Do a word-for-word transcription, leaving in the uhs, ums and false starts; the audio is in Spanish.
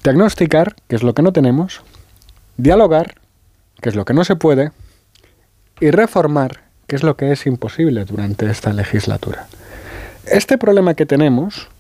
diagnosticar, que es lo que no tenemos, dialogar, que es lo que no se puede, y reformar, que es lo que es imposible durante esta legislatura. Este problema que tenemos